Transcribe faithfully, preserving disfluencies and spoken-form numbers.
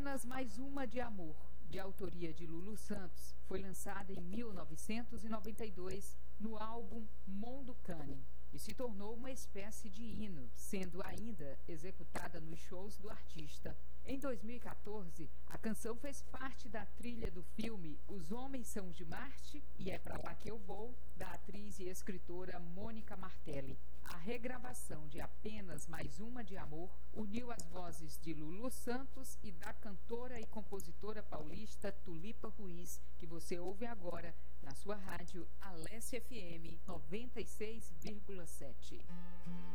Apenas Mais Uma de Amor, de autoria de Lulu Santos, foi lançada em mil novecentos e noventa e dois no álbum Mondokane e se tornou uma espécie de hino, sendo ainda executada nos shows do artista. Em dois mil e quatorze, a canção fez parte da trilha do filme Os Homens São de Marte e É Pra Lá Que Eu Vou, da atriz e escritora Mônica Martelli. A regravação de Apenas Mais Uma de Amor uniu as vozes de Lulu Santos e da cantora e compositora paulista Tulipa Ruiz, que você ouve agora na sua rádio Alessia F M noventa e seis vírgula sete.